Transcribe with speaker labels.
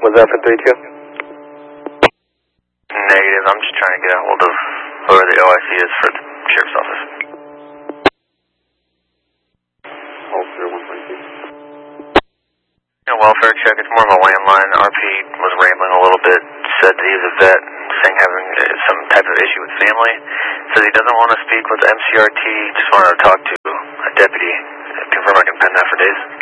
Speaker 1: Was that for 3-2?
Speaker 2: Negative. I'm just trying to get a hold of whoever the OIC is for the sheriff's office.
Speaker 1: Officer 122.
Speaker 2: Welfare check. It's more of a landline. RP was rambling a little bit. Said that he was a vet, saying having some type of issue with family. Says he doesn't want to speak with MCRT. Just wanted to talk to a deputy. Confirm I can pen that for days.